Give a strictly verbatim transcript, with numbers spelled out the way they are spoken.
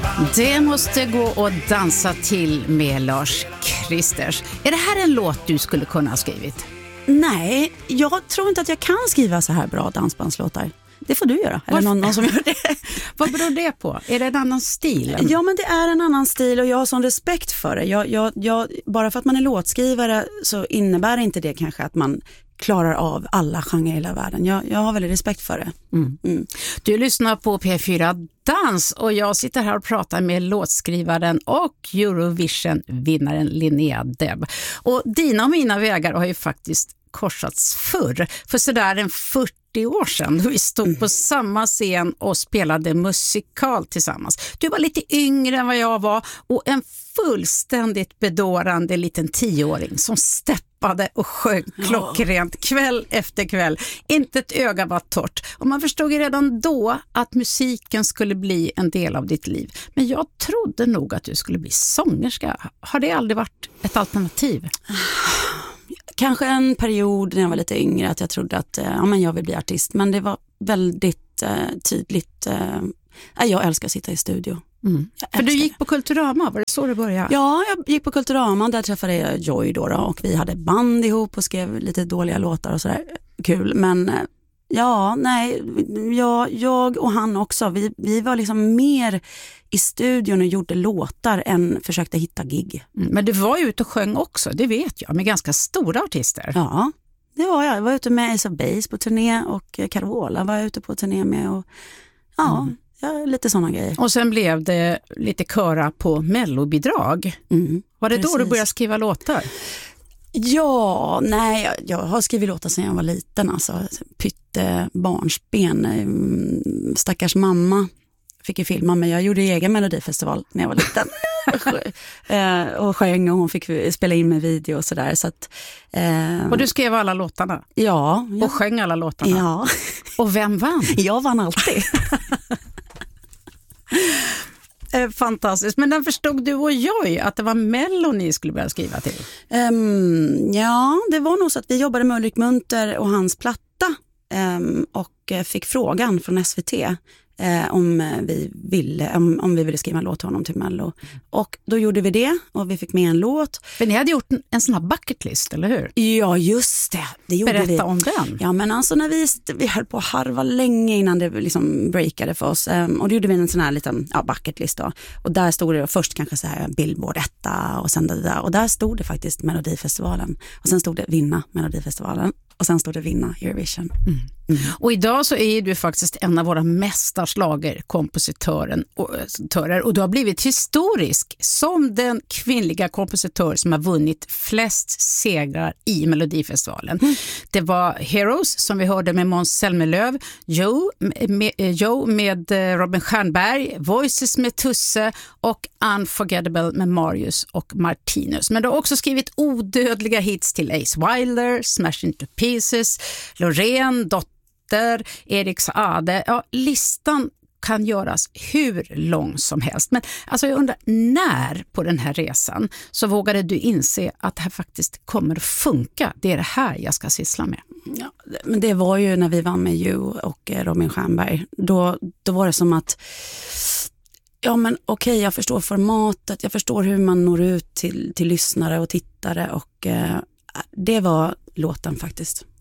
Det måste gå att dansa till med Lars Kristers. Är det här en låt du skulle kunna ha skrivit? Nej, jag tror inte att jag kan skriva så här bra dansbandslåtar. Det får du göra, eller någon, någon som gör det. Vad beror det på? Är det en annan stil? Ja, men det är en annan stil och jag har sån respekt för det. Jag, jag, jag, bara för att man är låtskrivare så innebär inte det kanske att man klarar av alla genrer i hela världen. Jag, jag har väldigt respekt för det. Mm. Mm. Du lyssnar på P fyra Dans och jag sitter här och pratar med låtskrivaren och Eurovision-vinnaren Linnea Deb. Och dina och mina vägar har ju faktiskt korsats förr. För sådär en fyrtio år sedan då vi stod mm. på samma scen och spelade musikal tillsammans. Du var lite yngre än vad jag var och en fullständigt bedårande liten tioåring som steppade och sjöng klockrent kväll efter kväll. Inte ett öga var torrt. Och man förstod ju redan då att musiken skulle bli en del av ditt liv. Men jag trodde nog att du skulle bli sångerska. Har det aldrig varit ett alternativ? Kanske en period när jag var lite yngre att jag trodde att ja, men jag vill bli artist. Men det var väldigt eh, tydligt. Eh, jag älskar att sitta i studio. Mm. För du gick på Kulturama, var det så du började? Ja, jag gick på Kulturama. Där träffade jag Joy då, då och vi hade band ihop och skrev lite dåliga låtar och sådär. Kul, men ja, nej, jag, jag och han också, vi, vi var liksom mer i studion och gjorde låtar än försökte hitta gig. Mm, men du var ju ute och sjöng också, det vet jag, med ganska stora artister. Ja, det var jag. Jag var ute med Ace of Base på turné och Carola var jag ute på turné med och ja... Mm. Ja, lite sådana grejer. Och sen blev det lite köra på mellobidrag. Mm, var det precis då du började skriva låtar? Ja, nej, jag, jag har skrivit låtar sedan jag var liten. Alltså, pytte barnsben. Stackars mamma fick ju filma mig. Jag gjorde egen melodifestival när jag var liten. och sjöng och hon fick spela in med video och sådär. Så att, eh... och du skrev alla låtarna? Ja, ja. Och sjöng alla låtarna? Ja. Och vem vann? Jag vann alltid. Fantastiskt. Men den förstod du och Joy att det var Mello ni skulle börja skriva till? Um, ja, det var nog så att vi jobbade med Ulrik Munter och hans platta um, och fick frågan från S V T eh, om, vi ville, om, om vi ville skriva en låt till honom till Mello. Och då gjorde vi det och vi fick med en låt. Men ni hade gjort en, en sån här bucketlist, eller hur? Ja, just det. det gjorde Berätta vi. om den. Ja, men alltså när vi, vi höll på att harva länge innan det liksom breakade för oss. Um, och då gjorde vi en sån här liten ja, bucketlist då. Och där stod det först kanske så här Billboard etta och sen det där. Och där stod det faktiskt Melodifestivalen. Och sen stod det vinna Melodifestivalen. Och sen stod det vinna Eurovision. Mm. Mm. Och idag så är du faktiskt en av våra mesta schlagerkompositörer och, och du har blivit historisk som den kvinnliga kompositör som har vunnit flest segrar i Melodifestivalen. Mm. Det var Heroes som vi hörde med Måns Zelmerlöw, Joe med, Joe med Robin Stjernberg, Voices med Tusse och Unforgettable med Marius och Martinus. Men du har också skrivit odödliga hits till Ace Wilder, Smash Into Pieces, Loreen, Dotter, Erik Saade. Ja, listan kan göras hur lång som helst. Men alltså jag undrar, när på den här resan så vågade du inse att det här faktiskt kommer att funka? Det är det här jag ska syssla med. Ja, men det var ju när vi vann med You och Robin Stjernberg. Då, då var det som att ja men okej, okay, jag förstår formatet, jag förstår hur man når ut till, till lyssnare och tittare och eh, det var låten faktiskt.